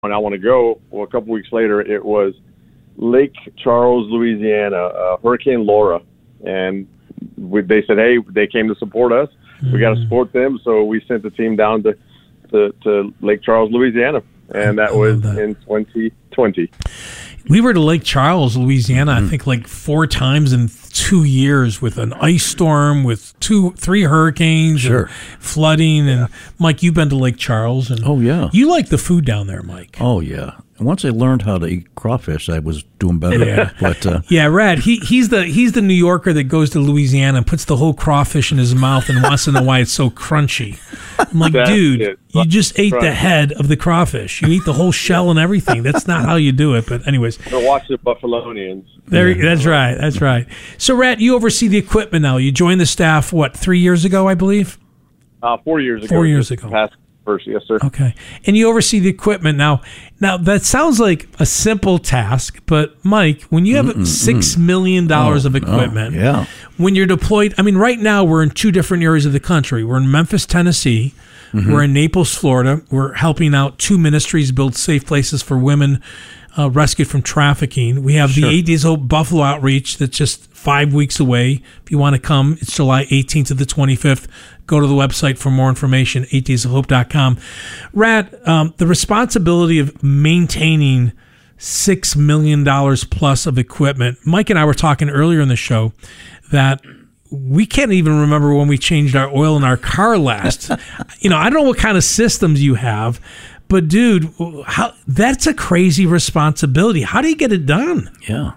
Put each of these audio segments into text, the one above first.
and I want to go. Well, a couple weeks later, it was Lake Charles, Louisiana, Hurricane Laura, and they said, hey, they came to support us. We got to support them, so we sent the team down to Lake Charles, Louisiana, and that was in 2020. We were to Lake Charles, Louisiana, I think like 4 times in 2 years with an ice storm, with 3 hurricanes, and flooding. And Mike, you've been to Lake Charles, and you like the food down there, Mike. Oh yeah. Once I learned how to eat crawfish, I was doing better. Yeah. But Rad, he's the New Yorker that goes to Louisiana and puts the whole crawfish in his mouth and wants to know why it's so crunchy. I'm like, dude, you just ate the head of the crawfish. You eat the whole shell and everything. That's not how you do it. But anyways, watch the Buffalonians. That's right. That's right. So, Rad, you oversee the equipment now. You joined the staff 3 years ago, I believe. 4 years ago. 4 years ago. Past first, yes, sir. Okay, and you oversee the equipment now. Now that sounds like a simple task, but Mike, when you have $6 million of equipment, when you're deployed, I mean, right now we're in 2 different areas of the country. We're in Memphis, Tennessee. We're in Naples, Florida. We're helping out 2 ministries build safe places for women rescued from trafficking. We have the 8 Days of Hope Buffalo Outreach that's just 5 weeks away. If you want to come, it's July 18th to the 25th. Go to the website for more information, 8daysofhope.com. Rad, the responsibility of maintaining $6 million plus of equipment. Mike and I were talking earlier in the show that we can't even remember when we changed our oil in our car last. I don't know what kind of systems you have, but dude, that's a crazy responsibility. How do you get it done? Yeah.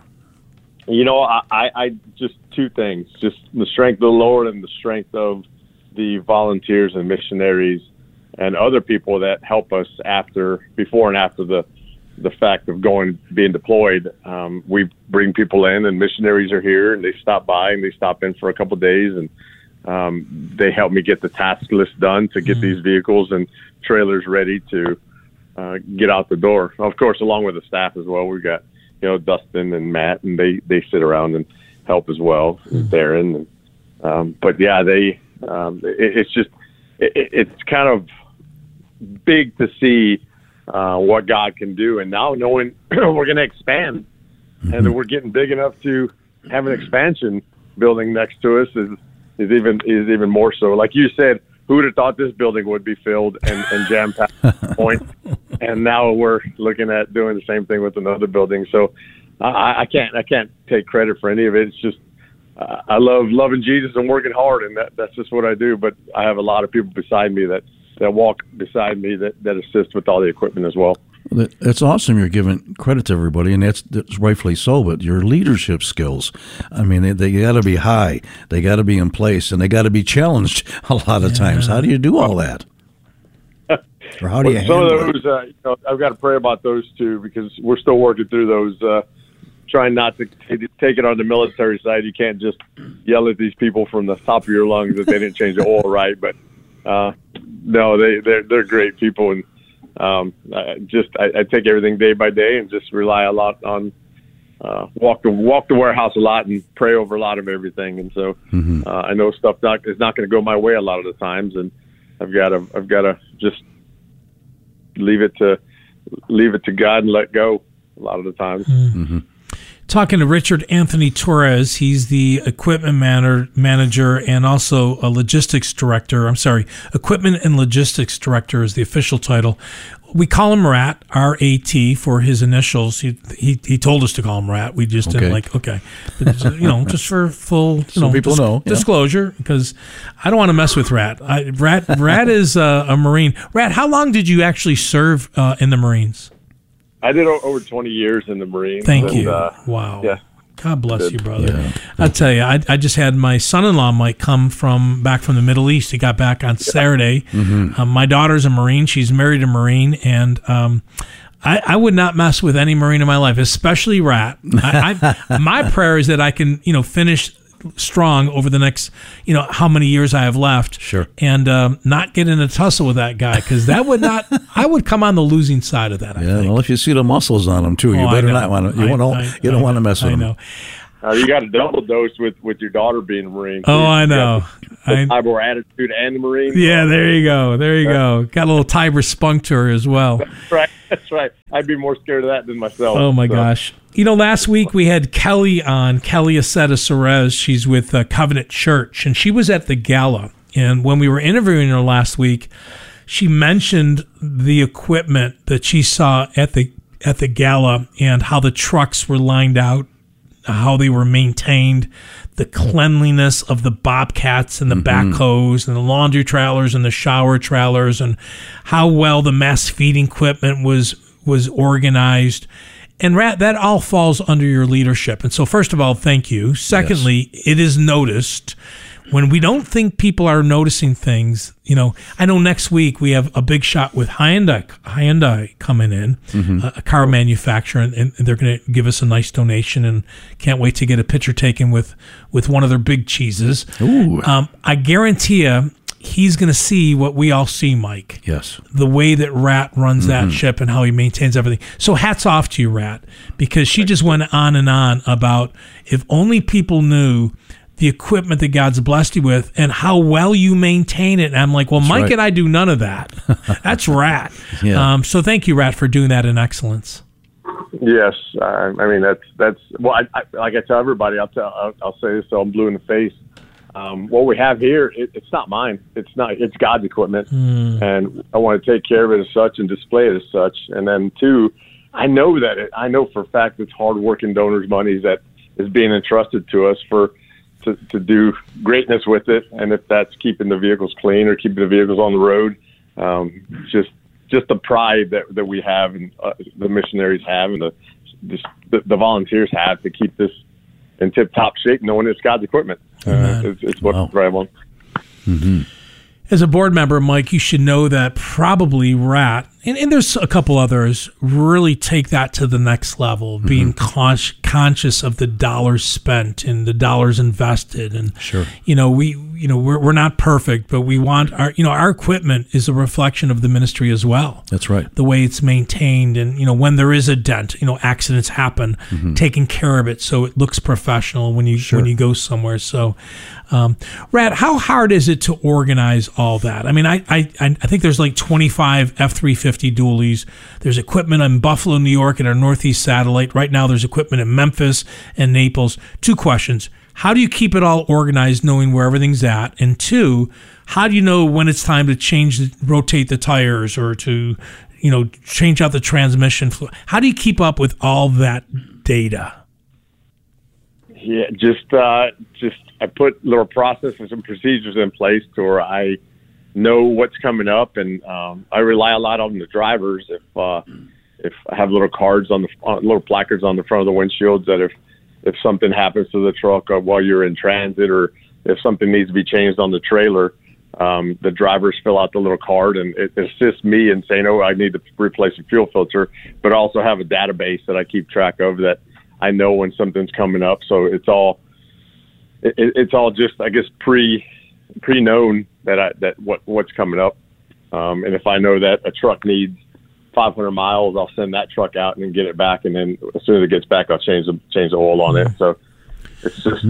I just 2 things, just the strength of the Lord and the strength of the volunteers and missionaries and other people that help us before and after the fact of being deployed. We bring people in, and missionaries are here, and they stop by, and they stop in for a couple of days, and they help me get the task list done to get these vehicles and trailers ready to get out the door. Of course, along with the staff as well. We've got Dustin and Matt, and they sit around and help as well, Darren. But yeah, it's kind of big to see what God can do, and now knowing we're going to expand and that we're getting big enough to have an expansion building next to us is even more so. Like you said, who would have thought this building would be filled and jam-packed at this point? And now we're looking at doing the same thing with another building. So I can't take credit for any of it. It's just I love loving Jesus and working hard, and that's just what I do. But I have a lot of people beside me that walk beside me that assist with all the equipment as well. It's awesome you're giving credit to everybody, and that's rightfully so, but your leadership skills, I mean, they got to be high, they got to be in place, and they got to be challenged a lot of times. How do you do all that? Or how do you handle some of those, I've got to pray about those too, because we're still working through those, trying not to take it on the military side. You can't just yell at these people from the top of your lungs that they didn't change the oil right, but no, they're great people, and I take everything day by day and just rely a lot on walk the warehouse a lot and pray over a lot of everything. And so I know stuff is not going to go my way a lot of the times, and I've got to just leave it to God and let go a lot of the times. Talking to Richard Anthony Torres, he's the equipment manager and also a logistics director. I'm sorry, equipment and logistics director is the official title. We call him Rat, R-A-T, for his initials. He told us to call him Rat. We just didn't but, just for full people know disclosure, because I don't want to mess with Rat. Rat is a Marine. Rat, how long did you actually serve in the Marines? I did over 20 years in the Marines. Thank you. Wow. Yeah. God bless you, brother. Yeah. I'll tell you, I just had my son-in-law, Mike, come back from the Middle East. He got back on Saturday. My daughter's a Marine. She's married a Marine, and I would not mess with any Marine in my life, especially Rat. My prayer is that I can, finish strong over the next, how many years I have left. Sure. And not get in a tussle with that guy, because that would not, I would come on the losing side of that, I think. Well, if you see the muscles on him, too, you better not want to, you don't want to mess with him. You got a double dose with your daughter being a Marine. Oh, I know. The Tiber attitude and the Marine. Yeah, there you go. Got a little Tiber spunk to her as well. That's right. I'd be more scared of that than myself. Oh, my gosh. Last week we had Kelly on, Kelly Aceta Cerez. She's with Covenant Church, and she was at the gala. And when we were interviewing her last week, she mentioned the equipment that she saw at the gala and how the trucks were lined out, how they were maintained, the cleanliness of the bobcats and the backhoes and the laundry trailers and the shower trailers, and how well the mass feeding equipment was organized. And Rat, that all falls under your leadership. And so first of all, thank you. Secondly, It is noticed. When we don't think people are noticing things, I know next week we have a big shot with Hyundai coming in, a car manufacturer, and they're going to give us a nice donation, and can't wait to get a picture taken with one of their big cheeses. Ooh. I guarantee you, he's going to see what we all see, Mike. Yes. The way that Rat runs that ship and how he maintains everything. So hats off to you, Rat, because she just went on and on about if only people knew the equipment that God's blessed you with and how well you maintain it. And I'm like, well, that's Mike right. And I do none of that. That's Rat. Yeah. So thank you, Rat, for doing that in excellence. Yes. I mean, that's well, I like I tell everybody, I'll say this so I'm blue in the face. What we have here, it's not mine. It's God's equipment. And I want to take care of it as such and display it as such. And then two, I know for a fact it's hardworking donors' money that is being entrusted to us to do greatness with it, and if that's keeping the vehicles clean or keeping the vehicles on the road, just the pride that we have and the missionaries have and the volunteers have to keep this in tip-top shape, knowing it's God's equipment. It's what we drive on. Mm-hmm. As a board member, Mike, you should know that probably Rat, and there's a couple others, really take that to the next level, being conscious of the dollars spent and the dollars invested. And, sure. We're not perfect, but we want our equipment is a reflection of the ministry as well. That's right. The way it's maintained, and, when there is a dent, accidents happen, taking care of it so it looks professional when you go somewhere. So, Rat, how hard is it to organize all that? I mean, I think there's like 25 F-350 dualies. There's equipment in Buffalo, New York at our Northeast satellite. Right now there's equipment in Memphis and Naples. 2 questions. How do you keep it all organized knowing where everything's at? And 2, how do you know when it's time to rotate the tires or to, change out the transmission fluid? How do you keep up with all that data? Yeah, just I put little processes and procedures in place to where I know what's coming up, and I rely a lot on the drivers. If I have little cards little placards on the front of the windshields that if something happens to the truck while you're in transit, or if something needs to be changed on the trailer, the drivers fill out the little card, and it assists me in saying, "Oh, I need to replace a fuel filter," but I also have a database that I keep track of that I know when something's coming up. So it's all just, I guess, pre-known that what's coming up. And if I know that a truck needs 500 miles, I'll send that truck out and then get it back. And then as soon as it gets back, I'll change the oil on it. So it's just,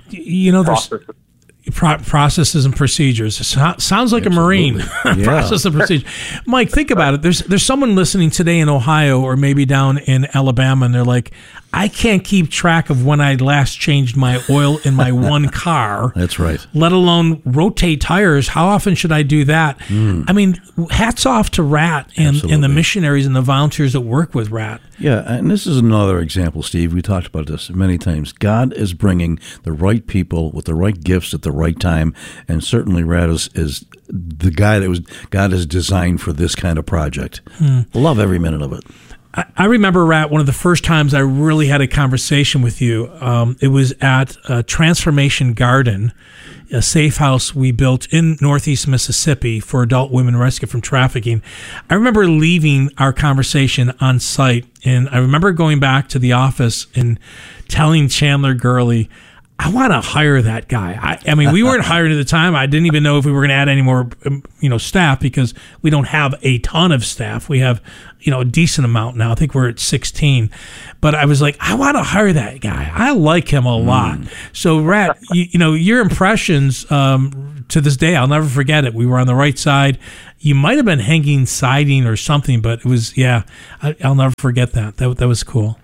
there's processes and procedures. It sounds like Absolutely. A Marine. Yeah. Process and procedure. Mike, think about it. There's someone listening today in Ohio or maybe down in Alabama, and they're like, I can't keep track of when I last changed my oil in my one car. That's right. Let alone rotate tires. How often should I do that? I mean, hats off to Rat and the missionaries and the volunteers that work with Rat. Yeah, and this is another example, Steve. We talked about this many times. God is bringing the right people with the right gifts at the right time, and certainly Rat is the guy God has designed for this kind of project. Love every minute of it. I remember, Rat, one of the first times I really had a conversation with you. It was at Transformation Garden, a safe house we built in Northeast Mississippi for adult women rescued from trafficking. I remember leaving our conversation on site, and I remember going back to the office and telling Chandler Gurley, I want to hire that guy. I mean, we weren't hired at the time. I didn't even know if we were going to add any more, staff, because we don't have a ton of staff. We have, a decent amount now. I think we're at 16. But I was like, I want to hire that guy. I like him a lot. So, Rat, your impressions to this day, I'll never forget it. We were on the right side. You might have been hanging siding or something, but it was, I'll never forget that. That was cool.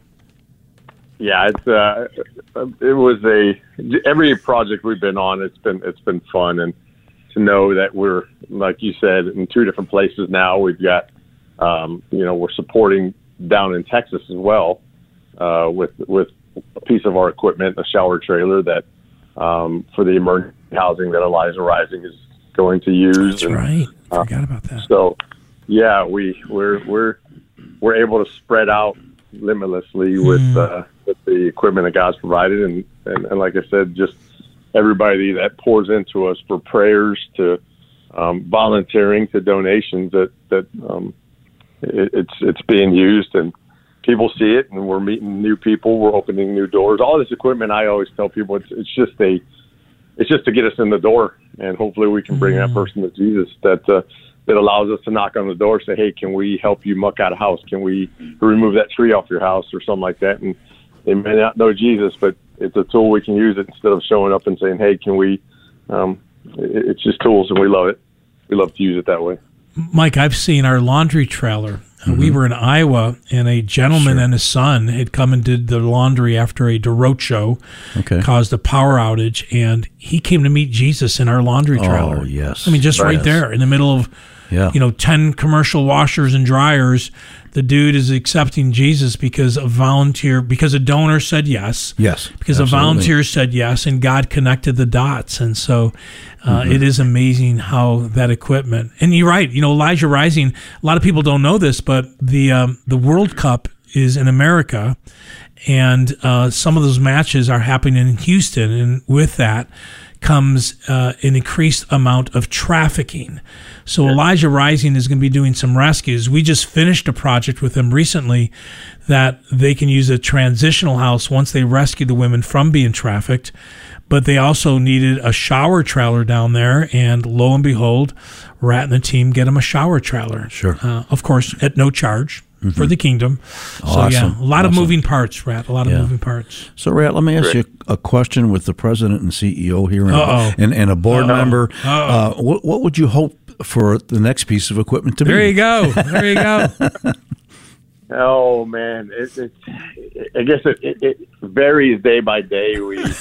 Yeah, it was every project we've been on, it's been fun, and to know that we're, like you said, in 2 different places now. We've got, we're supporting down in Texas as well, with a piece of our equipment, a shower trailer that, for the emergency housing that Elijah Rising is going to use. That's right. Forgot about that. So, yeah, we're able to spread out limitlessly with the equipment that God's provided, and like I said, just everybody that pours into us, for prayers to volunteering to donations, that it's being used, and people see it, and we're meeting new people, we're opening new doors. All this equipment, I always tell people, it's just to get us in the door, and hopefully we can bring that person to Jesus. That allows us to knock on the door, say, hey, can we help you muck out a house? Can we remove that tree off your house or something like that? And they may not know Jesus, but it's a tool we can use it instead of showing up and saying, hey, can we? It's just tools, and we love it. We love to use it that way. Mike, I've seen our laundry trailer. We were in Iowa, and a gentleman and his son had come and did the laundry after a derecho caused a power outage, and he came to meet Jesus in our laundry trailer. Oh, yes. I mean, just right there in the middle of 10 commercial washers and dryers. The dude is accepting Jesus because a donor said yes. Yes. Because a volunteer said yes, and God connected the dots. And so it is amazing how that equipment. And you're right, Elijah Rising, a lot of people don't know this, but the World Cup is in America, and some of those matches are happening in Houston. And with that comes an increased amount of trafficking. So Elijah Rising is going to be doing some rescues. We just finished a project with them recently that they can use a transitional house once they rescue the women from being trafficked. But they also needed a shower trailer down there, and lo and behold, Rat and the team get them a shower trailer. Sure. Of course, at no charge. For the kingdom. Awesome. So, a lot of moving parts, Rat. A lot of moving parts. So, Rat, let me ask you a question with the president and CEO here and a board member. What would you hope for the next piece of equipment to be? There you go. There you go. Oh, man. I guess it varies day by day.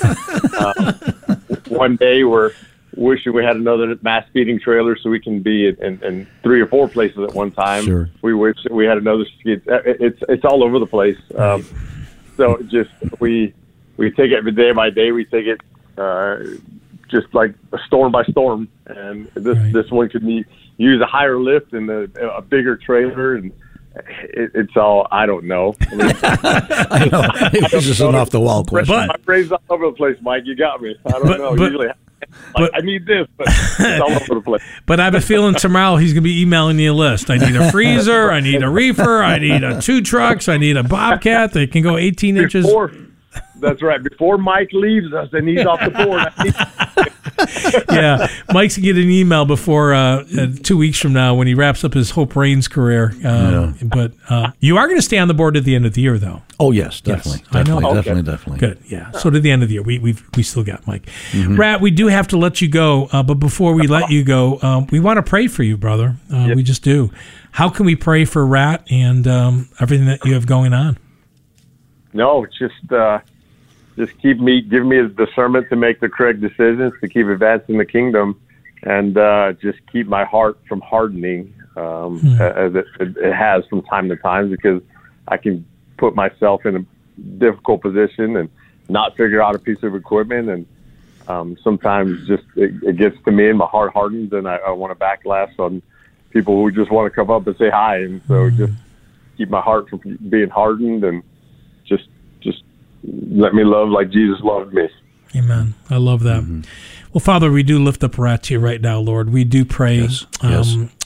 One day we're wishing we had another mass feeding trailer so we can be in 3 or 4 places at one time. Sure. We wish that we had another skid. It's all over the place. So just we take it day by day. We take it just like storm by storm. And this one could use a higher lift and a bigger trailer, and it's all, I don't know. I mean, I know. It was just an off the wall question. My brain's all over the place, Mike. You got me. I don't know. Usually I need this, but it's all over the place. But I have a feeling tomorrow he's going to be emailing you a list. I need a freezer. I need a reefer. I need 2 trucks. I need a Bobcat that can go 18 inches. That's right. Before Mike leaves us and he's off the board. Yeah, Mike's going to get an email before 2 weeks from now when he wraps up his Hope Reigns career. But you are going to stay on the board at the end of the year, though. Oh, yes, definitely. Yes, I know. Definitely. Good, yeah. So to the end of the year, we still got Mike. Rat, we do have to let you go, but before we let you go, we want to pray for you, brother. We just do. How can we pray for Rat and everything that you have going on? No, just give me the discernment to make the correct decisions, to keep advancing the kingdom, and just keep my heart from hardening as it has from time to time, because I can put myself in a difficult position and not figure out a piece of equipment, and sometimes just it gets to me and my heart hardens, and I want to backlash on people who just want to come up and say hi, and so just keep my heart from being hardened, and just let me love like Jesus loved me. Amen. I love that. Well, Father, we do lift up Rat to you right now, Lord. We do pray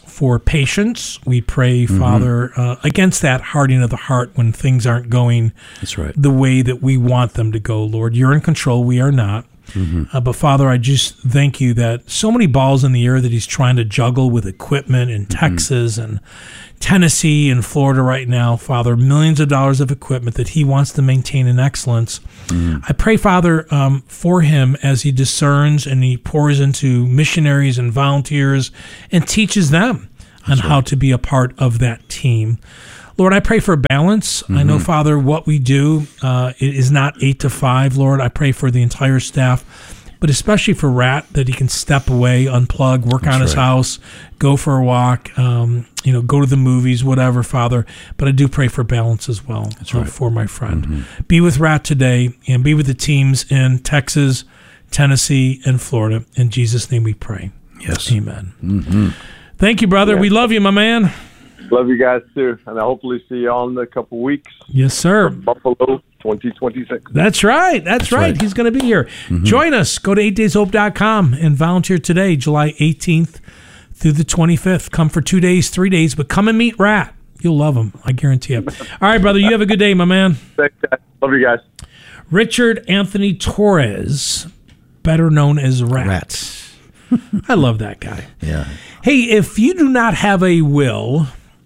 for patience. We pray, Father, against that hardening of the heart when things aren't going the way that we want them to go, Lord. You're in control. We are not. But Father, I just thank you that so many balls in the air that he's trying to juggle with equipment in Texas and Tennessee and Florida right now, Father, millions of dollars of equipment that he wants to maintain in excellence. I pray, Father, for him as he discerns and he pours into missionaries and volunteers and teaches them on how to be a part of that team. Lord, I pray for balance. I know, Father, what we do it is not 8 to 5, Lord. I pray for the entire staff, but especially for Rat, that he can step away, unplug, work on his house, go for a walk, go to the movies, whatever, Father. But I do pray for balance as well for my friend. Be with Rat today and be with the teams in Texas, Tennessee, and Florida. In Jesus' name we pray. Yes. Amen. Thank you, brother. We love you, my man. Love you guys too, and I hopefully see you all in a couple weeks. Yes, sir. Buffalo 2026. That's right. That's right. He's going to be here. Join us. Go to 8dayshope.com and volunteer today, July 18th through the 25th. Come for 2 days, 3 days, but come and meet Rat. You'll love him. I guarantee it. All right, brother. You have a good day, my man. Thanks, guys. Love you guys. Richard Anthony Torres, better known as Rat. I love that guy. Yeah. Hey, if you do not have a will...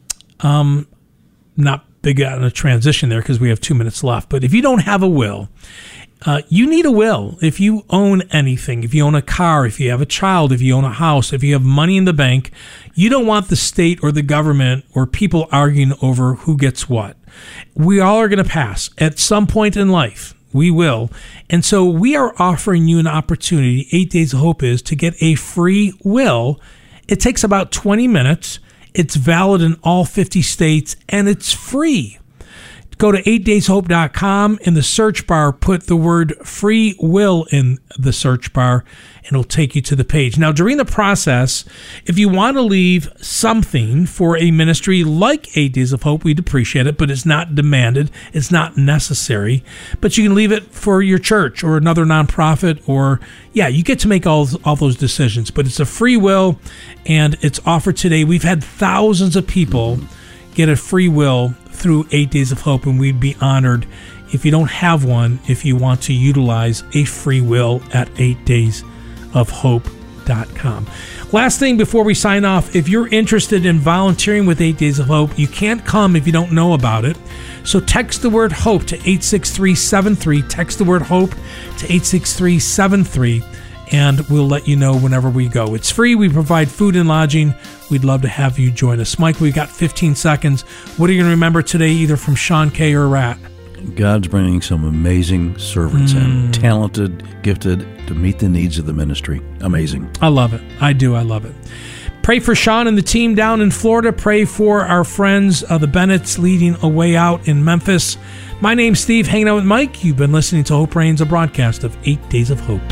not big on a transition there because we have 2 minutes left. But if you don't have a will, you need a will. If you own anything, if you own a car, if you have a child, if you own a house, if you have money in the bank, you don't want the state or the government or people arguing over who gets what. We all are going to pass at some point in life. We will. And so we are offering you an opportunity, 8 Days of Hope is, to get a free will. It takes about 20 minutes. It's valid in all 50 states, and it's free. Go to 8dayshope.com. In the search bar, put the word free will in the search bar, and it'll take you to the page. Now, during the process, if you want to leave something for a ministry like 8 Days of Hope, we'd appreciate it, but it's not demanded. It's not necessary. But you can leave it for your church or another nonprofit, or, you get to make all those decisions. But it's a free will, and it's offered today. We've had thousands of people get a free will through 8 Days of Hope, and we'd be honored if you don't have one, if you want to utilize a free will at 8daysofhope.com. Last thing before we sign off, if you're interested in volunteering with 8 Days of Hope, you can't come if you don't know about it. So text the word HOPE to 86373. Text the word HOPE to 86373. And we'll let you know whenever we go. It's free. We provide food and lodging. We'd love to have you join us. Mike, we've got 15 seconds. What are you going to remember today, either from Sean K. or Rat? God's bringing some amazing servants in, talented, gifted, to meet the needs of the ministry. Amazing. I love it. I do. I love it. Pray for Sean and the team down in Florida. Pray for our friends, the Bennetts, leading a way out in Memphis. My name's Steve, hanging out with Mike. You've been listening to Hope Reigns, a broadcast of 8 Days of Hope.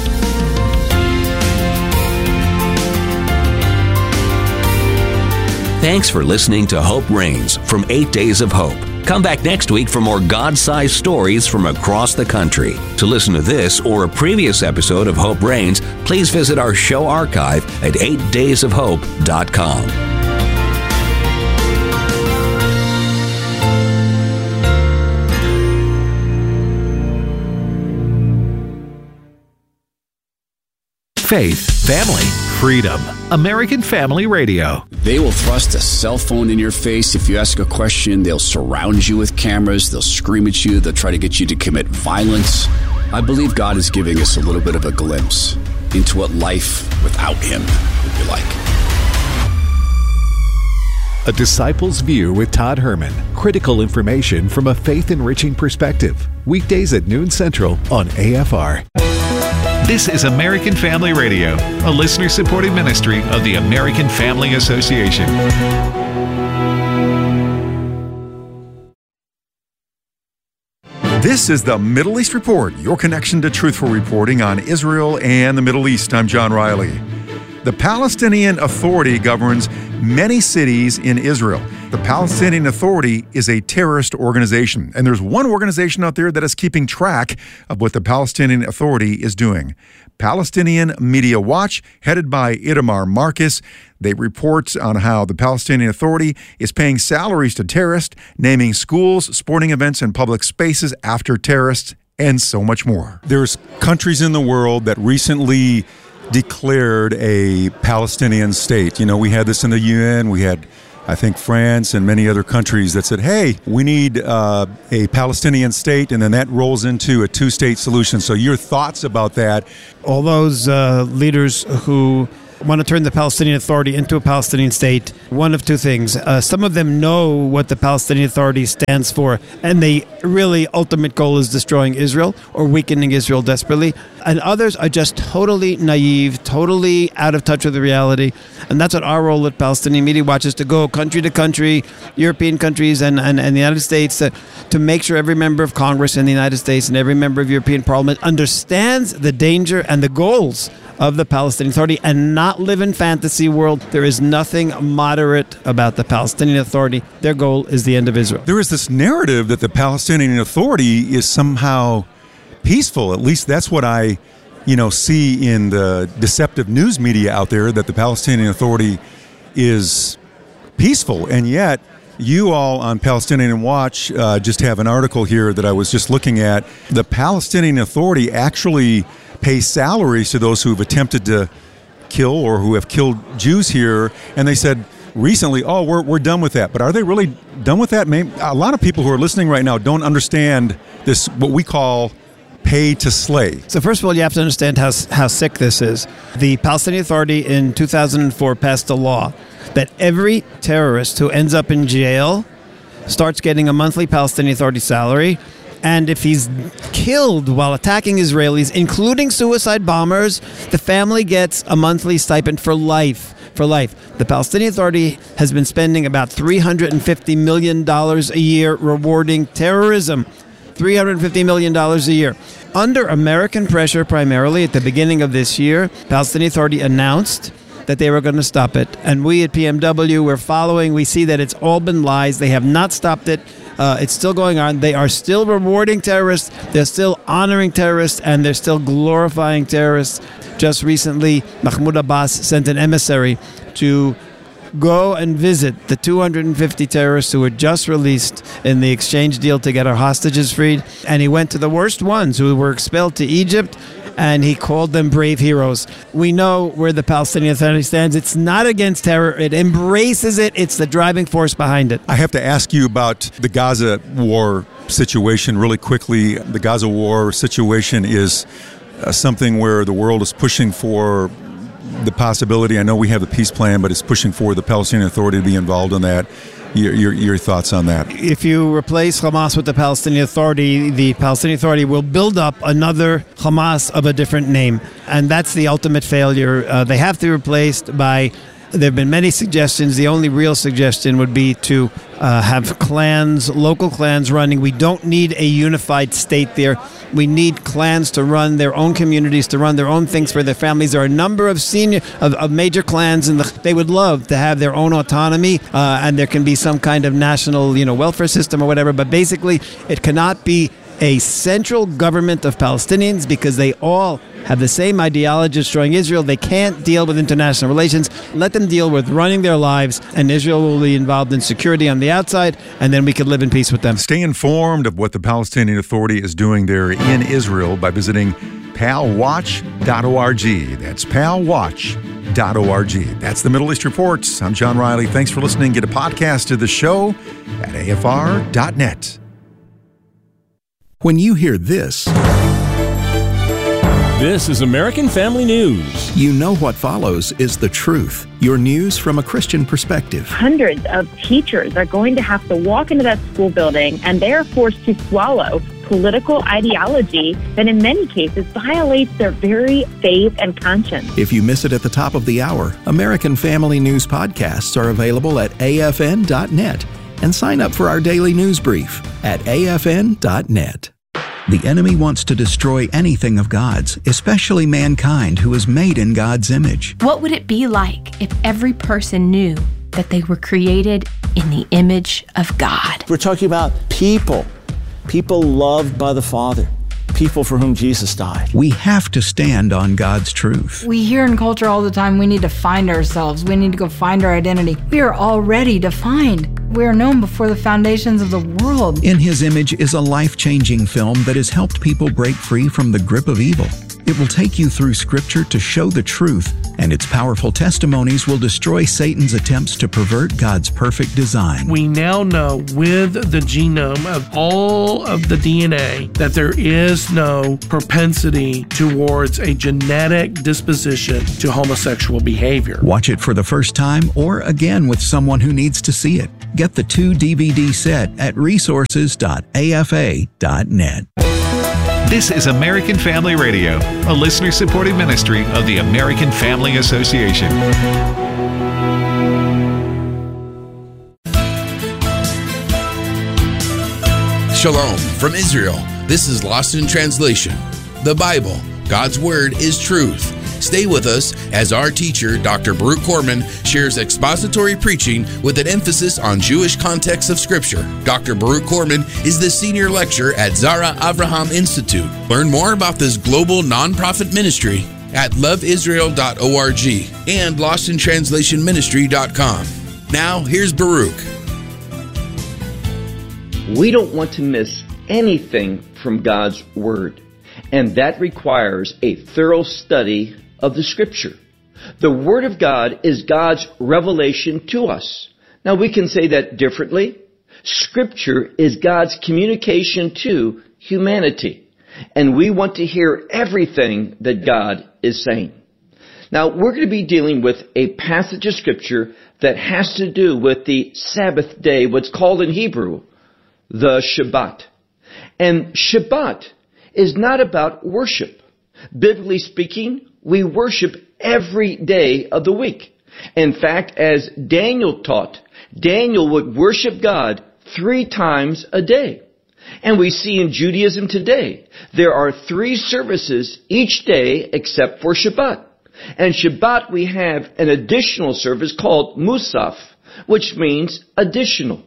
Thanks for listening to Hope Reigns from 8 Days of Hope. Come back next week for more God-sized stories from across the country. To listen to this or a previous episode of Hope Reigns, please visit our show archive at 8daysofhope.com. Faith, family, freedom. American Family Radio. They will thrust a cell phone in your face. If you ask a question, they'll surround you with cameras. They'll scream at you. They'll try to get you to commit violence. I believe God is giving us a little bit of a glimpse into what life without Him would be like. A Disciple's View with Todd Herman. Critical information from a faith-enriching perspective. Weekdays at noon Central on AFR. This is American Family Radio, a listener-supported ministry of the American Family Association. This is the Middle East Report, your connection to truthful reporting on Israel and the Middle East. I'm John Riley. The Palestinian Authority governs many cities in Israel. the Palestinian Authority is a terrorist organization. And there's one organization out there that is keeping track of what the Palestinian Authority is doing. Palestinian Media Watch, headed by Itamar Marcus. They report on how the Palestinian Authority is paying salaries to terrorists, naming schools, sporting events, and public spaces after terrorists, and so much more. There's countries in the world that recently declared a Palestinian state. You know, we had this in the UN. We had, I think, France and many other countries that said, hey, we need a Palestinian state, and then that rolls into a two-state solution. So your thoughts about that? All those leaders who want to turn the Palestinian Authority into a Palestinian state, one of two things. Some of them know what the Palestinian Authority stands for, and the really ultimate goal is destroying Israel or weakening Israel desperately. And others are just totally naive, totally out of touch with the reality. And that's what our role at Palestinian Media Watch is, to go country to country, European countries and the United States, to make sure every member of Congress in the United States and every member of European Parliament understands the danger and the goals of the Palestinian Authority and not live in fantasy world. There is nothing moderate about the Palestinian Authority. Their goal is the end of Israel. There is this narrative that the Palestinian Authority is somehow peaceful. At least that's what I, see in the deceptive news media out there, that the Palestinian Authority is peaceful. And yet, you all on Palestinian Watch just have an article here that I was just looking at. The Palestinian Authority actually pay salaries to those who have attempted to kill or who have killed Jews here, and they said recently, we're done with that. But are they really done with that? Maybe a lot of people who are listening right now don't understand this, what we call pay to slay. So first of all, you have to understand how sick this is. The Palestinian Authority in 2004 passed a law that every terrorist who ends up in jail starts getting a monthly Palestinian Authority salary. And if he's killed while attacking Israelis, including suicide bombers, the family gets a monthly stipend for life. The Palestinian Authority has been spending about $350 million a year rewarding terrorism. $350 million a year. Under American pressure, primarily at the beginning of this year, Palestinian Authority announced that they were going to stop it. And we at PMW, we're following. We see that it's all been lies. They have not stopped it. It's still going on. They are still rewarding terrorists. They're still honoring terrorists, and they're still glorifying terrorists. Just recently, Mahmoud Abbas sent an emissary to go and visit the 250 terrorists who were just released in the exchange deal to get our hostages freed. And he went to the worst ones who were expelled to Egypt, and he called them brave heroes. We know where the Palestinian Authority stands. It's not against terror. It embraces it. It's the driving force behind it. I have to ask you about the Gaza war situation really quickly. The Gaza war situation is something where the world is pushing for the possibility. I know we have the peace plan, but it's pushing for the Palestinian Authority to be involved in that. Your thoughts on that? If you replace Hamas with the Palestinian Authority will build up another Hamas of a different name. And that's the ultimate failure. They have to be replaced by... There have been many suggestions. The only real suggestion would be to have clans, local clans running. We don't need a unified state there. We need clans to run their own communities, to run their own things for their families. There are a number of major clans, and they would love to have their own autonomy, and there can be some kind of national, welfare system or whatever. But basically, it cannot be a central government of Palestinians because they all have the same ideology destroying Israel. They can't deal with international relations. Let them deal with running their lives, and Israel will be involved in security on the outside, and then we could live in peace with them. Stay informed of what the Palestinian Authority is doing there in Israel by visiting palwatch.org. That's palwatch.org. That's the Middle East Report. I'm John Riley. Thanks for listening. Get a podcast of the show at afr.net. When you hear this is American Family News. You know what follows is the truth. Your news from a Christian perspective. Hundreds of teachers are going to have to walk into that school building, and they are forced to swallow political ideology that in many cases violates their very faith and conscience. If you miss it at the top of the hour, American Family News podcasts are available at afn.net. And sign up for our daily news brief at afn.net. The enemy wants to destroy anything of God's, especially mankind who is made in God's image. What would it be like if every person knew that they were created in the image of God. We're talking about people loved by the Father, people for whom Jesus died. We have to stand on God's truth. We hear in culture all the time, we need to find ourselves. We need to go find our identity. We are already defined. We are known before the foundations of the world. In His Image is a life-changing film that has helped people break free from the grip of evil. It will take you through Scripture to show the truth, and its powerful testimonies will destroy Satan's attempts to pervert God's perfect design. We now know with the genome of all of the DNA that there is no propensity towards a genetic disposition to homosexual behavior. Watch it for the first time or again with someone who needs to see it. Get the 2-DVD set at resources.afa.net. This is American Family Radio, a listener-supported ministry of the American Family Association. Shalom from Israel. This is Lost in Translation. The Bible, God's Word, is truth. Stay with us as our teacher, Dr. Baruch Korman, shares expository preaching with an emphasis on Jewish context of Scripture. Dr. Baruch Korman is the senior lecturer at Zara Avraham Institute. Learn more about this global nonprofit ministry at loveisrael.org and lostintranslationministry.com. Now, here's Baruch. We don't want to miss anything from God's Word, and that requires a thorough study of the Scripture. The Word of God is God's revelation to us. Now we can say that differently. Scripture is God's communication to humanity, and we want to hear everything that God is saying. Now we're going to be dealing with a passage of Scripture that has to do with the Sabbath day, what's called in Hebrew, the Shabbat. And Shabbat is not about worship. Biblically speaking, we worship every day of the week. In fact, as Daniel taught, Daniel would worship God 3 times a day. And we see in Judaism today, there are 3 services each day except for Shabbat. And Shabbat we have an additional service called Musaf, which means additional.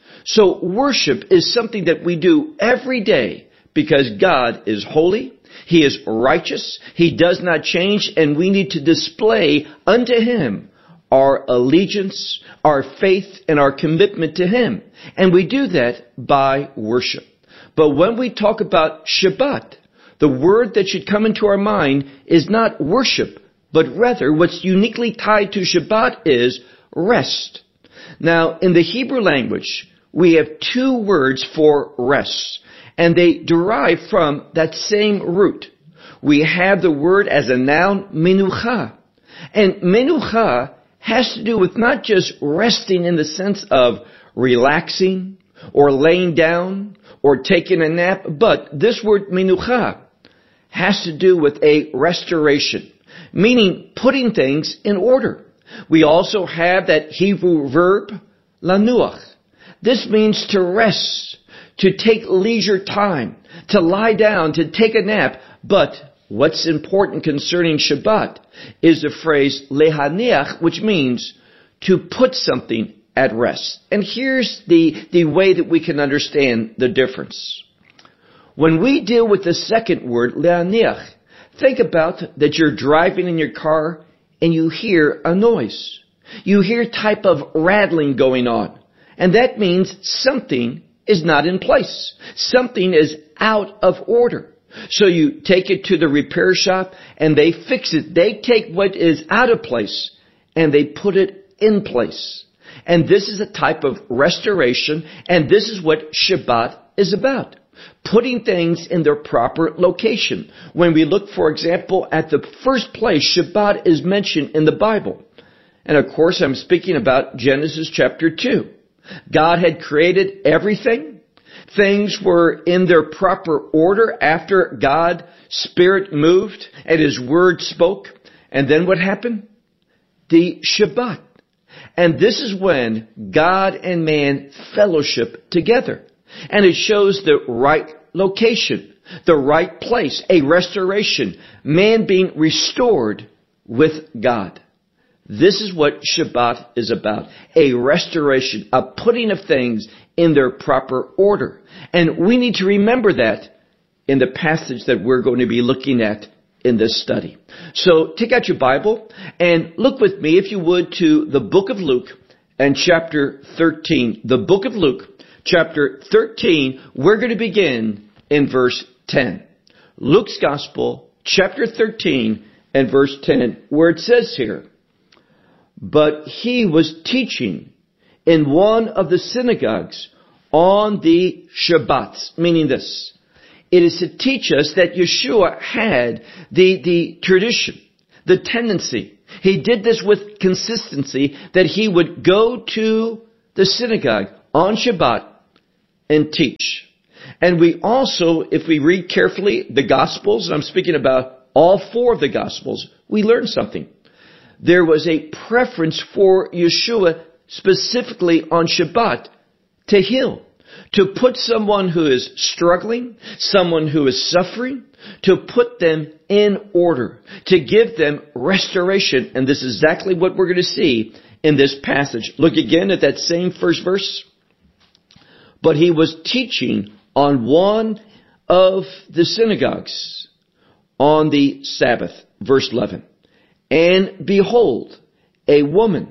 So worship is something that we do every day because God is holy, He is righteous, He does not change, and we need to display unto Him our allegiance, our faith, and our commitment to Him. And we do that by worship. But when we talk about Shabbat, the word that should come into our mind is not worship, but rather what's uniquely tied to Shabbat is rest. Now, in the Hebrew language, we have 2 words for rest, and they derive from that same root. We have the word as a noun, menucha. And menucha has to do with not just resting in the sense of relaxing or laying down or taking a nap, but this word menucha has to do with a restoration, meaning putting things in order. We also have that Hebrew verb, lanuach. This means to rest, to take leisure time, to lie down, to take a nap. But what's important concerning Shabbat is the phrase lehaniach, which means to put something at rest. And here's the way that we can understand the difference. When we deal with the second word, lehaniach, think about that you're driving in your car and you hear a noise. You hear a type of rattling going on. And that means something is not in place. Something is out of order. So you take it to the repair shop and they fix it. They take what is out of place and they put it in place. And this is a type of restoration, and this is what Shabbat is about. Putting things in their proper location. When we look, for example, at the first place Shabbat is mentioned in the Bible. And of course, I'm speaking about Genesis chapter 2. God had created everything. Things were in their proper order after God's Spirit moved and His Word spoke. And then what happened? The Shabbat. And this is when God and man fellowship together. And it shows the right location, the right place, a restoration, man being restored with God. This is what Shabbat is about. A restoration, a putting of things in their proper order. And we need to remember that in the passage that we're going to be looking at in this study. So take out your Bible and look with me, if you would, to the book of Luke and chapter 13. The book of Luke, chapter 13, we're going to begin in verse 10. Luke's Gospel, chapter 13 and verse 10, where it says here, "But he was teaching in one of the synagogues on the Shabbats," meaning this. It is to teach us that Yeshua had the tradition, the tendency. He did this with consistency, that he would go to the synagogue on Shabbat and teach. And we also, if we read carefully the Gospels, and I'm speaking about all four of the Gospels, we learn something. There was a preference for Yeshua specifically on Shabbat to heal, to put someone who is struggling, someone who is suffering, to put them in order, to give them restoration. And this is exactly what we're going to see in this passage. Look again at that same first verse. "But he was teaching on one of the synagogues on the Sabbath," verse 11. "And behold, a woman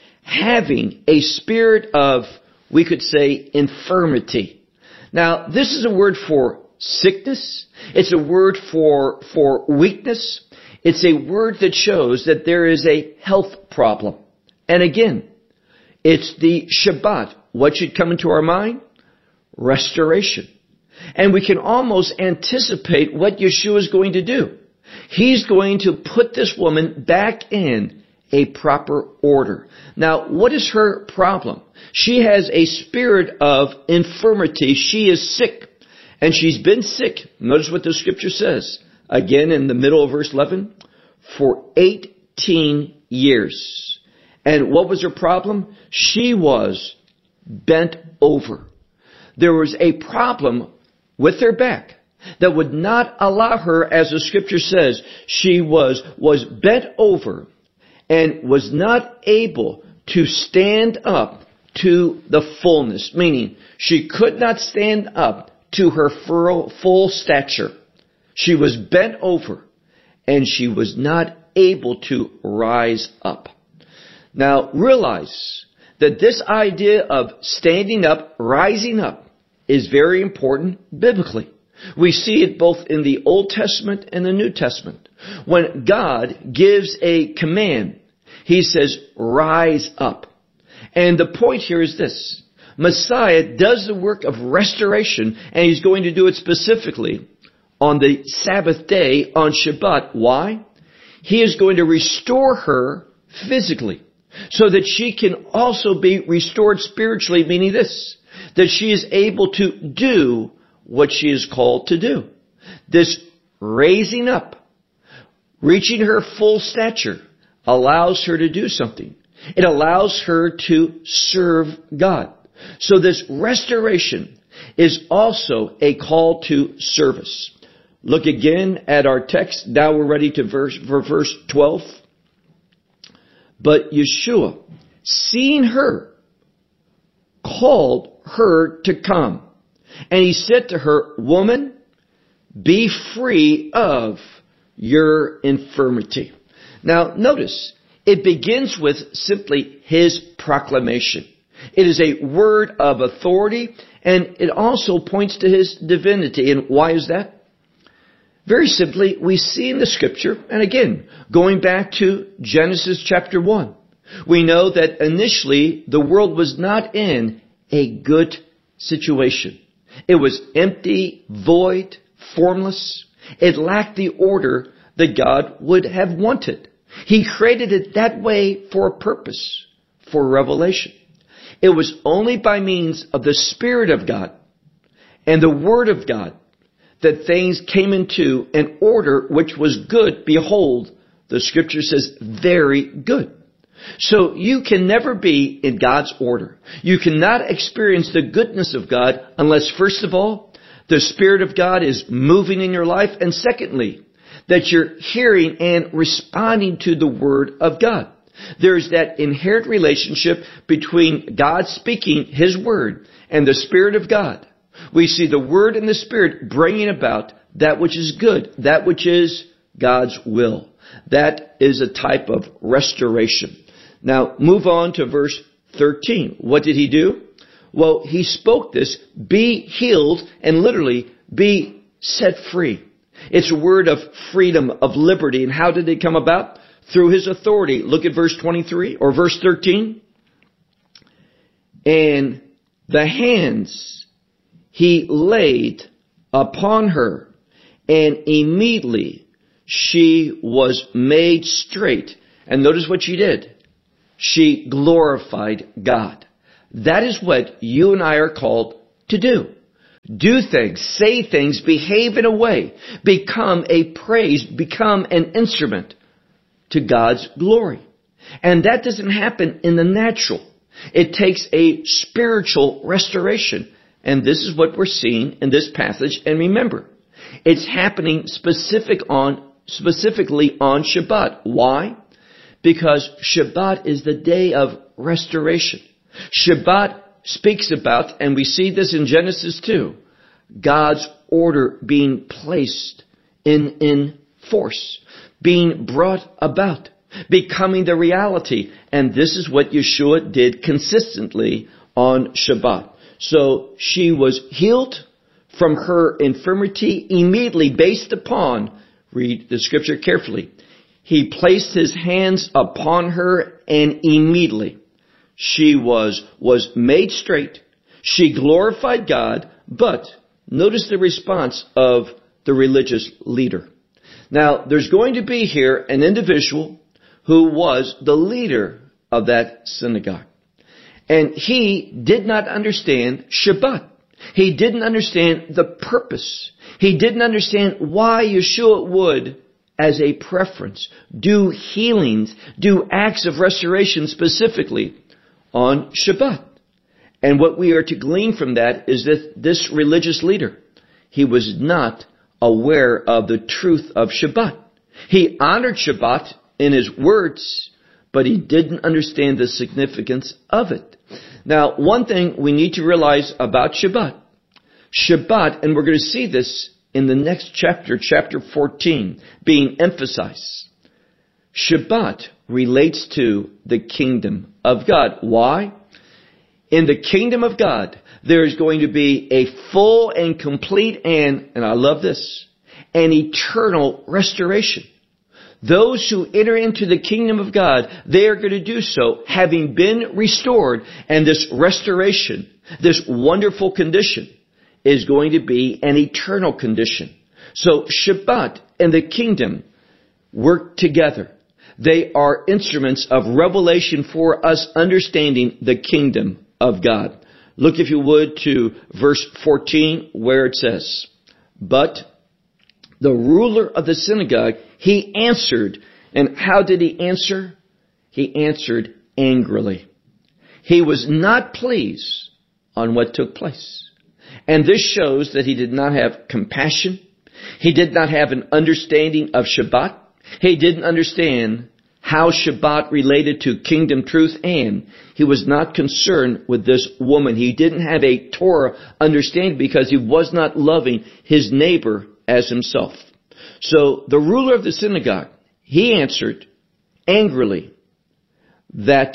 having a spirit of," we could say, infirmity. Now, this is a word for sickness. It's a word for weakness. It's a word that shows that there is a health problem. And again, it's the Shabbat. What should come into our mind? Restoration. And we can almost anticipate what Yeshua is going to do. He's going to put this woman back in a proper order. Now, what is her problem? She has a spirit of infirmity. She is sick. And she's been sick. Notice what the scripture says. Again, in the middle of verse 11. For 18 years. And what was her problem? She was bent over. There was a problem with her back that would not allow her, as the scripture says, she was bent over and was not able to stand up to the fullness, meaning she could not stand up to her full stature. She was bent over and she was not able to rise up. Now realize that this idea of standing up, rising up, is very important biblically. We see it both in the Old Testament and the New Testament. When God gives a command, He says, rise up. And the point here is this. Messiah does the work of restoration, and He's going to do it specifically on the Sabbath day, on Shabbat. Why? He is going to restore her physically, so that she can also be restored spiritually, meaning this, that she is able to do what she is called to do. This raising up, reaching her full stature, allows her to do something. It allows her to serve God. So this restoration is also a call to service. Look again at our text. Now we're ready to verse 12. But Yeshua, seeing her, called her to come. And He said to her, woman, be free of your infirmity. Now notice, it begins with simply His proclamation. It is a word of authority, and it also points to His divinity. And why is that? Very simply, we see in the scripture, and again, going back to Genesis chapter 1, we know that initially the world was not in a good situation. It was empty, void, formless. It lacked the order that God would have wanted. He created it that way for a purpose, for revelation. It was only by means of the Spirit of God and the Word of God that things came into an order which was good. Behold, the scripture says, very good. So you can never be in God's order. You cannot experience the goodness of God unless, first of all, the Spirit of God is moving in your life, and secondly, that you're hearing and responding to the Word of God. There's that inherent relationship between God speaking His Word and the Spirit of God. We see the Word and the Spirit bringing about that which is good, that which is God's will. That is a type of restoration. Now, move on to verse 13. What did He do? Well, He spoke this, be healed, and literally be set free. It's a word of freedom, of liberty. And how did it come about? Through His authority. Look at verse 23 or verse 13. And the hands He laid upon her, and immediately she was made straight. And notice what she did. She glorified God. That is what you and I are called to do. Do things, say things, behave in a way, become a praise, become an instrument to God's glory. And that doesn't happen in the natural. It takes a spiritual restoration. And this is what we're seeing in this passage. And remember, it's happening specifically on Shabbat. Why? Because Shabbat is the day of restoration. Shabbat speaks about, and we see this in Genesis 2, God's order being placed in force, being brought about, becoming the reality. And this is what Yeshua did consistently on Shabbat. So she was healed from her infirmity immediately based upon, read the scripture carefully, He placed His hands upon her, and immediately she was made straight. She glorified God, but notice the response of the religious leader. Now, there's going to be here an individual who was the leader of that synagogue. And he did not understand Shabbat. He didn't understand the purpose. He didn't understand why Yeshua would, as a preference, do healings, do acts of restoration specifically on Shabbat. And what we are to glean from that is that this religious leader, he was not aware of the truth of Shabbat. He honored Shabbat in his words, but he didn't understand the significance of it. Now, one thing we need to realize about Shabbat, and we're going to see this in the next chapter, chapter 14, being emphasized. Shabbat relates to the kingdom of God. Why? In the kingdom of God, there is going to be a full and complete and I love this, an eternal restoration. Those who enter into the kingdom of God, they are going to do so having been restored. And this restoration, this wonderful condition, is going to be an eternal condition. So Shabbat and the kingdom work together. They are instruments of revelation for us understanding the kingdom of God. Look, if you would, to verse 14 where it says, "But the ruler of the synagogue, he answered." And how did he answer? He answered angrily. He was not pleased on what took place. And this shows that he did not have compassion. He did not have an understanding of Shabbat. He didn't understand how Shabbat related to kingdom truth, and he was not concerned with this woman. He didn't have a Torah understanding because he was not loving his neighbor as himself. So the ruler of the synagogue, he answered angrily that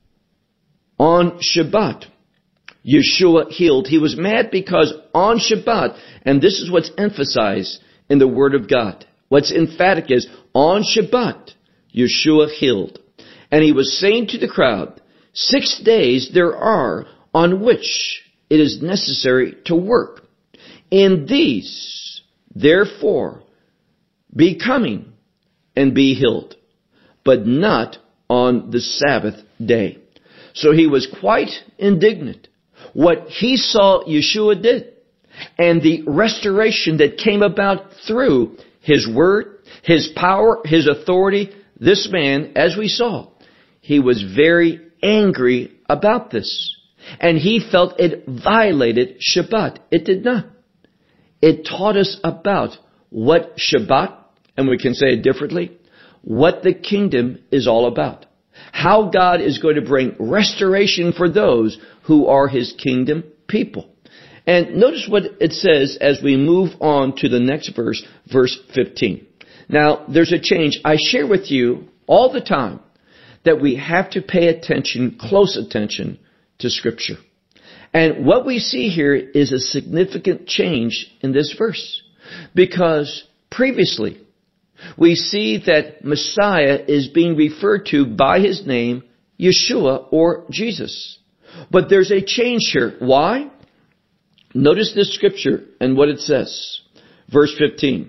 on Shabbat, Yeshua healed. He was mad because on Shabbat, and this is what's emphasized in the Word of God. What's emphatic is, on Shabbat, Yeshua healed. And he was saying to the crowd, 6 days there are on which it is necessary to work. In these, therefore, be coming and be healed, but not on the Sabbath day. So he was quite indignant. What he saw Yeshua did, and the restoration that came about through his word, his power, his authority, this man, as we saw, he was very angry about this. And he felt it violated Shabbat. It did not. It taught us about what Shabbat, and we can say it differently, what the kingdom is all about. how God is going to bring restoration for those who are his kingdom people. And notice what it says as we move on to the next verse, verse 15. Now, there's a change. I share with you all the time that we have to pay attention, close attention to Scripture. And what we see here is a significant change in this verse. Because previously, we see that Messiah is being referred to by his name, Yeshua or Jesus. But there's a change here. Why? Notice this scripture and what it says. Verse 15.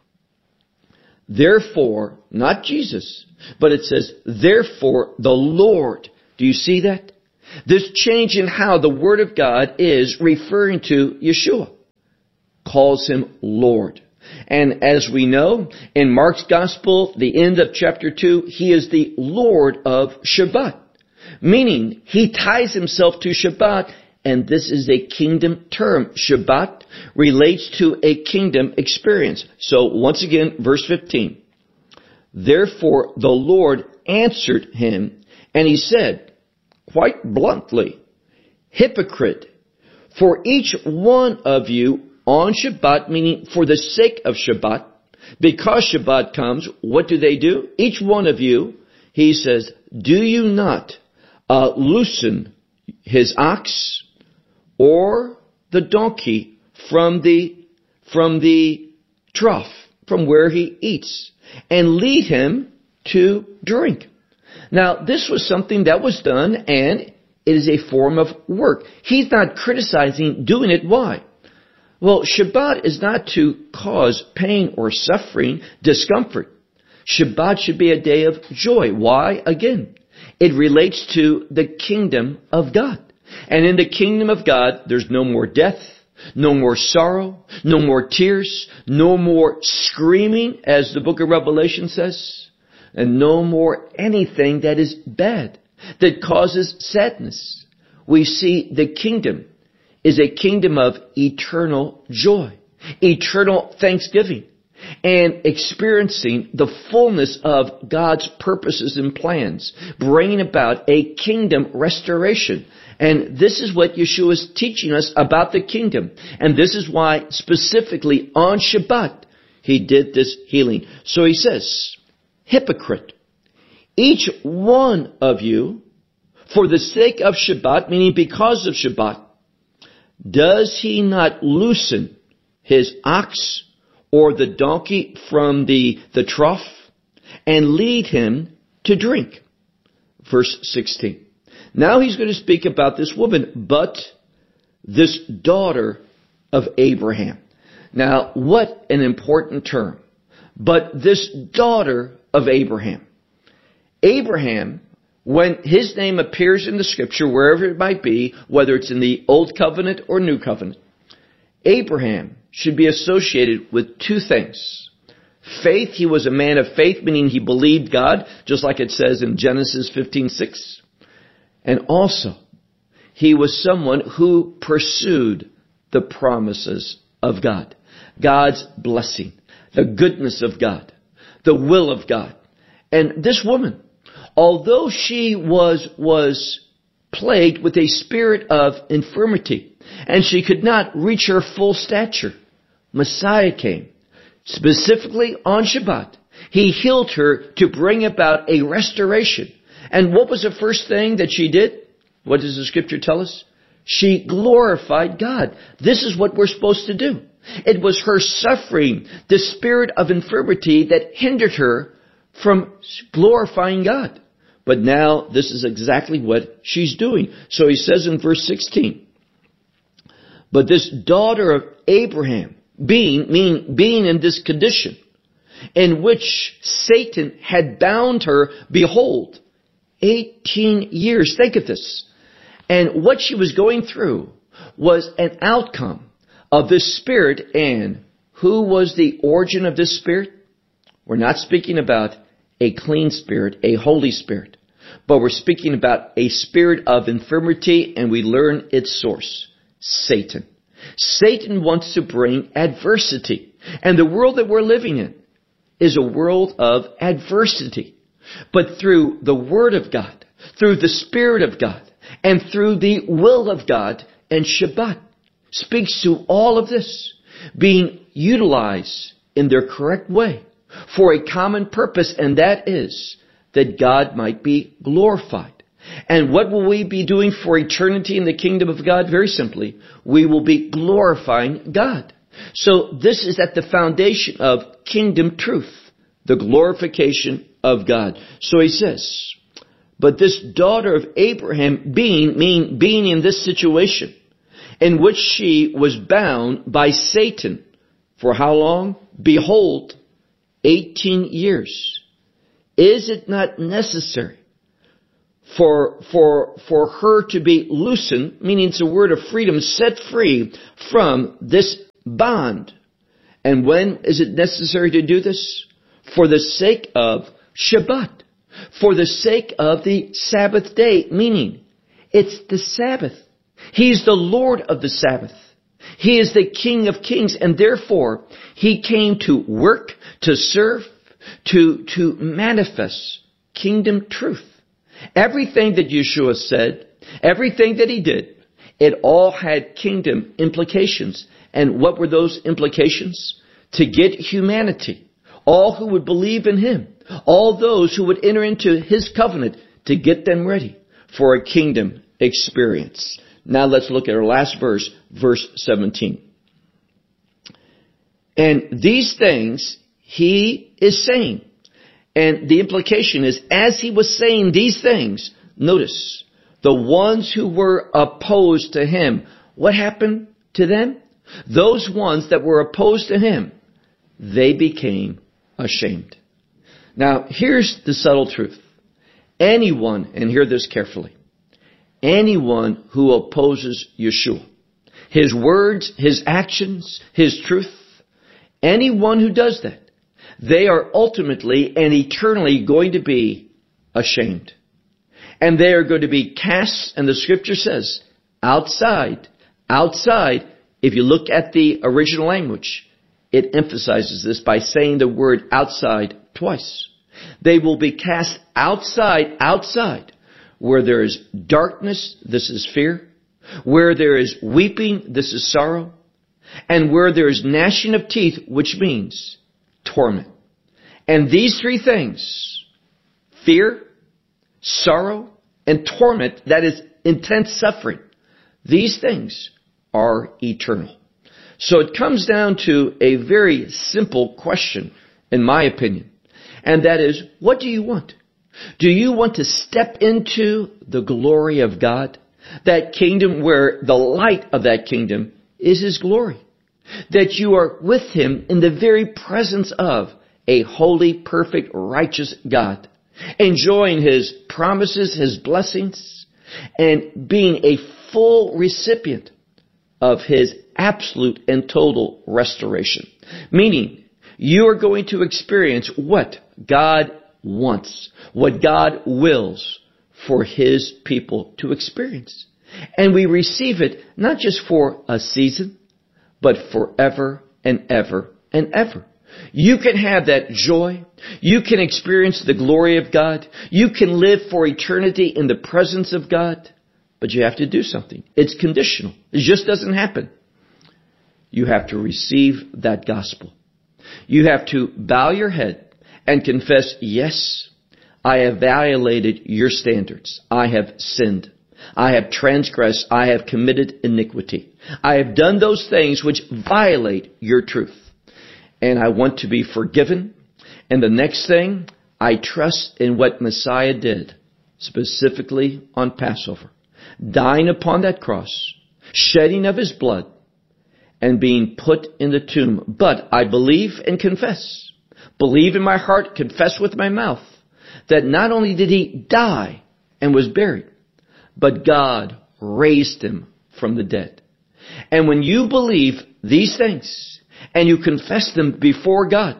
Therefore, not Jesus, but it says, therefore the Lord. Do you see that? This change in how the Word of God is referring to Yeshua. Calls him Lord. And as we know, in Mark's Gospel, the end of chapter 2, he is the Lord of Shabbat. Meaning, he ties himself to Shabbat, and this is a kingdom term. Shabbat relates to a kingdom experience. So, once again, verse 15. Therefore, the Lord answered him, and he said, quite bluntly, hypocrite, for each one of you on Shabbat, meaning for the sake of Shabbat, because Shabbat comes, what do? Each one of you, he says, do you not loosen his ox or the donkey from the trough, from where he eats, and lead him to drink? Now, this was something that was done, and it is a form of work. He's not criticizing doing it. Why? Well, Shabbat is not to cause pain or suffering, discomfort. Shabbat should be a day of joy. Why? Again, it relates to the kingdom of God. And in the kingdom of God, there's no more death, no more sorrow, no more tears, no more screaming, as the book of Revelation says, and no more anything that is bad, that causes sadness. We see the kingdom is a kingdom of eternal joy, eternal thanksgiving, and experiencing the fullness of God's purposes and plans, bringing about a kingdom restoration. And this is what Yeshua is teaching us about the kingdom. And this is why specifically on Shabbat he did this healing. So he says, hypocrite, each one of you, for the sake of Shabbat, meaning because of Shabbat, does he not loosen his ox or the donkey from the trough and lead him to drink? Verse 16. Now he's going to speak about this woman, but this daughter of Abraham. Now, what an important term. But this daughter of Abraham. Abraham, when his name appears in the scripture, wherever it might be, whether it's in the Old Covenant or New Covenant, Abraham should be associated with two things. Faith, he was a man of faith, meaning he believed God, just like it says in Genesis 15:6. And also, he was someone who pursued the promises of God, God's blessing, the goodness of God, the will of God. And this woman, although she was plagued with a spirit of infirmity, and she could not reach her full stature, Messiah came, specifically on Shabbat. He healed her to bring about a restoration. And what was the first thing that she did? What does the scripture tell us? She glorified God. This is what we're supposed to do. It was her suffering, the spirit of infirmity, that hindered her from glorifying God. But now this is exactly what she's doing. So he says in verse 16, but this daughter of Abraham, being in this condition in which Satan had bound her, behold, 18 years. Think of this. And what she was going through was an outcome of this spirit. And who was the origin of this spirit? We're not speaking about a clean spirit, a holy spirit, but we're speaking about a spirit of infirmity, and we learn its source, Satan. Satan wants to bring adversity. And the world that we're living in is a world of adversity. but through the Word of God, through the Spirit of God, and through the will of God. And Shabbat speaks to all of this being utilized in their correct way for a common purpose, and that is that God might be glorified. And what will we be doing for eternity in the kingdom of God? Very simply, we will be glorifying God. So this is at the foundation of kingdom truth, the glorification of God. So he says, but this daughter of Abraham being in this situation in which she was bound by Satan for how long? Behold, 18 years. Is it not necessary for her to be loosened, meaning it's a word of freedom, set free from this bond? And when is it necessary to do this? For the sake of Shabbat, for the sake of the Sabbath day, meaning it's the Sabbath. He's the Lord of the Sabbath. He is the King of Kings, and therefore He came to work, to serve, to manifest kingdom truth. Everything that Yeshua said, everything that He did, it all had kingdom implications. And what were those implications? To get humanity, all who would believe in Him, all those who would enter into His covenant, to get them ready for a kingdom experience. Now let's look at our last verse, verse 17. And these things He is saying. And the implication is, as He was saying these things, notice, the ones who were opposed to Him, what happened to them? Those ones that were opposed to Him, they became ashamed. Now, here's the subtle truth. Anyone, and hear this carefully, anyone who opposes Yeshua, His words, His actions, His truth, anyone who does that, they are ultimately and eternally going to be ashamed. And they are going to be cast, and the Scripture says, outside. If you look at the original language, it emphasizes this by saying the word outside twice. They will be cast outside, where there is darkness, this is fear. Where there is weeping, this is sorrow. And where there is gnashing of teeth, which means torment. And these three things, fear, sorrow, and torment, that is intense suffering, these things are eternal. So it comes down to a very simple question, in my opinion. And that is, what do you want? Do you want to step into the glory of God? That kingdom where the light of that kingdom is His glory. That you are with Him in the very presence of a holy, perfect, righteous God. Enjoying His promises, His blessings, and being a full recipient of His absolute and total restoration. Meaning, you are going to experience what God wants, what God wills for His people to experience. And we receive it not just for a season, but forever and ever and ever. You can have that joy. You can experience the glory of God. You can live for eternity in the presence of God. But you have to do something. It's conditional. It just doesn't happen. You have to receive that gospel. You have to bow your head and confess, yes, I have violated your standards. I have sinned. I have transgressed. I have committed iniquity. I have done those things which violate your truth. And I want to be forgiven. And the next thing, I trust in what Messiah did, specifically on Passover. Dying upon that cross, shedding of His blood, and being put in the tomb. But I believe and confess, believe in my heart, confess with my mouth, that not only did He die and was buried, but God raised Him from the dead. And when you believe these things, and you confess them before God,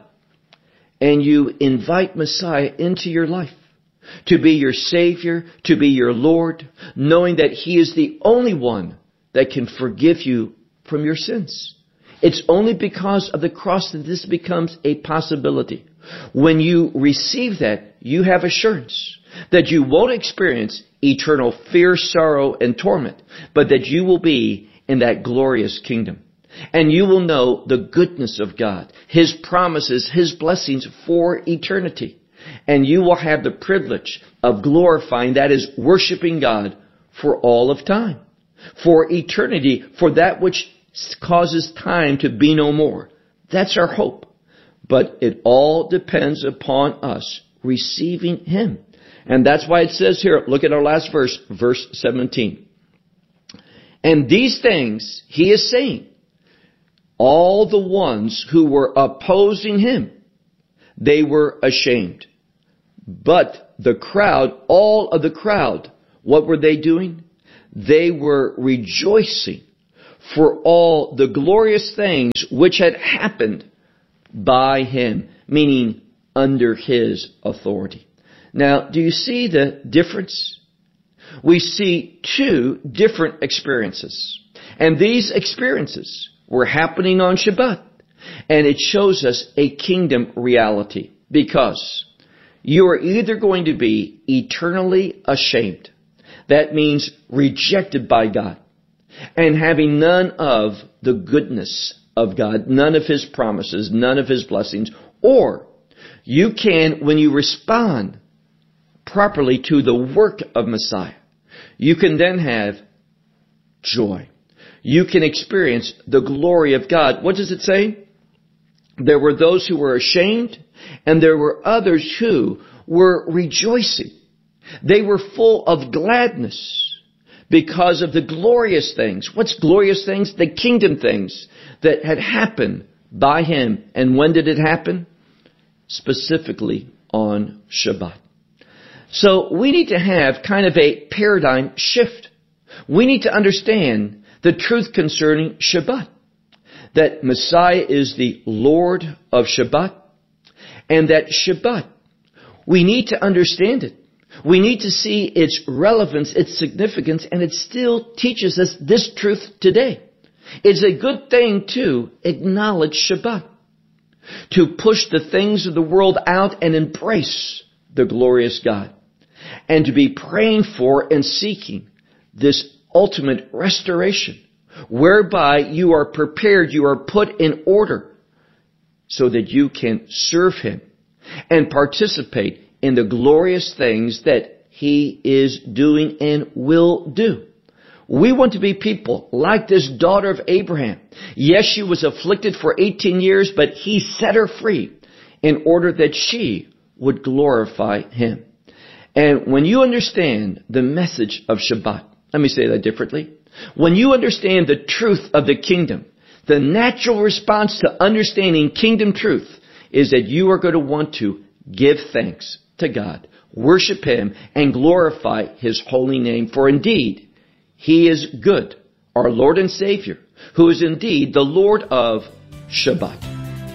and you invite Messiah into your life, to be your Savior, to be your Lord, knowing that He is the only one that can forgive you from your sins. It's only because of the cross that this becomes a possibility. When you receive that, you have assurance that you won't experience eternal fear, sorrow, and torment, but that you will be in that glorious kingdom. And you will know the goodness of God, His promises, His blessings for eternity. And you will have the privilege of glorifying, that is, worshiping God for all of time, for eternity, for that which causes time to be no more. That's our hope. But it all depends upon us receiving Him. And that's why it says here, look at our last verse, verse 17. And these things He is saying, all the ones who were opposing Him, they were ashamed. But the crowd, all of the crowd, what were they doing? They were rejoicing for all the glorious things which had happened by Him, meaning under His authority. Now, do you see the difference? We see two different experiences. And these experiences were happening on Shabbat. And it shows us a kingdom reality. Because you are either going to be eternally ashamed. That means rejected by God. And having none of the goodness of God, none of His promises, none of His blessings. Or you can, when you respond properly to the work of Messiah, you can then have joy. You can experience the glory of God. What does it say? There were those who were ashamed, and there were others who were rejoicing. They were full of gladness because of the glorious things. What's glorious things? The kingdom things that had happened by Him. And when did it happen? Specifically on Shabbat. So we need to have kind of a paradigm shift. We need to understand the truth concerning Shabbat. That Messiah is the Lord of Shabbat. And that Shabbat, we need to understand it. We need to see its relevance, its significance, and it still teaches us this truth today. It's a good thing to acknowledge Shabbat. To push the things of the world out and embrace the glorious God. And to be praying for and seeking this ultimate restoration, whereby you are prepared, you are put in order, so that you can serve Him and participate in the glorious things that He is doing and will do. We want to be people like this daughter of Abraham. Yes, she was afflicted for 18 years, but He set her free in order that she would glorify Him. And when you understand the message of Shabbat, let me say that differently. When you understand the truth of the kingdom, the natural response to understanding kingdom truth is that you are going to want to give thanks to God, worship Him, and glorify His holy name. For indeed, He is good, our Lord and Savior, who is indeed the Lord of Shabbat.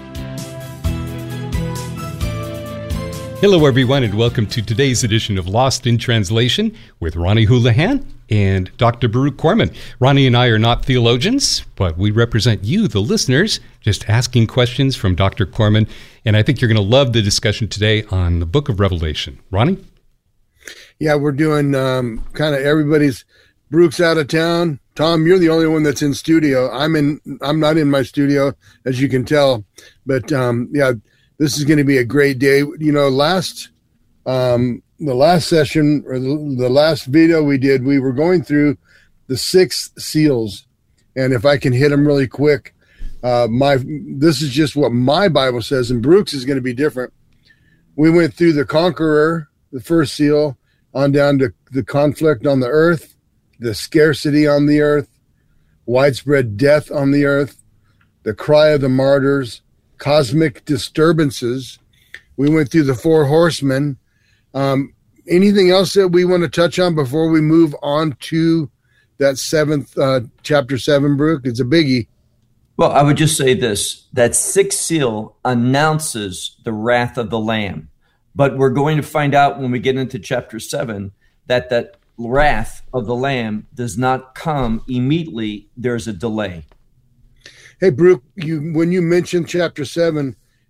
Hello, everyone, and welcome to today's edition of Lost in Translation with Ronnie Houlihan and Dr. Baruch Korman. Ronnie and I are not theologians, but we represent you, the listeners, just asking questions from Dr. Korman. And I think you're going to love the discussion today on the book of Revelation. Ronnie? Yeah, we're doing kind of everybody's. Baruch's out of town. Tom, you're the only one that's in studio. I'm not in my studio, as you can tell. But yeah, this is going to be a great day. You know, the last session or the last video we did, we were going through the 6 seals. And if I can hit them really quick, this is just what my Bible says, and Baruch's is going to be different. We went through the conqueror, the first seal, on down to the conflict on the earth, the scarcity on the earth, widespread death on the earth, the cry of the martyrs, cosmic disturbances. We went through the 4 horsemen. Anything else that we want to touch on before we move on to that 7th, chapter 7, Baruch? It's a biggie. Well, I would just say this, that 6th seal announces the wrath of the Lamb. But we're going to find out when we get into chapter 7 that that wrath of the Lamb does not come immediately. There's a delay. Hey, Baruch, when you mentioned chapter 7,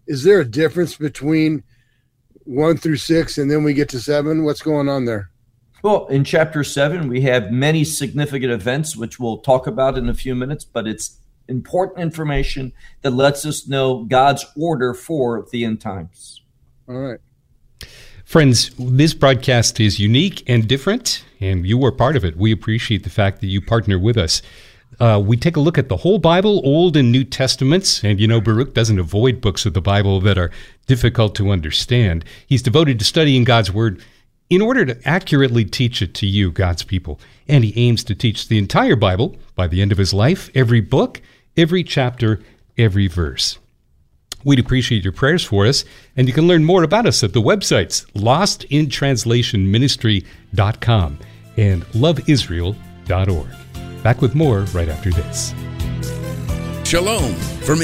Is there a difference between 1 through 6 and then we get to 7? What's going on there? Well, in chapter 7, we have many significant events, which we'll talk about in a few minutes, but it's important information that lets us know God's order for the end times. All right. Friends, this broadcast is unique and different, and you are part of it. We appreciate the fact that you partner with us. We take a look at the whole Bible, Old and New Testaments, and you know Baruch doesn't avoid books of the Bible that are difficult to understand. He's devoted to studying God's Word in order to accurately teach it to you, God's people. And he aims to teach the entire Bible by the end of his life, every book, every chapter, every verse. We'd appreciate your prayers for us, and you can learn more about us at the websites lostintranslationministry.com and loveisrael.org. Back with more right after this. Shalom from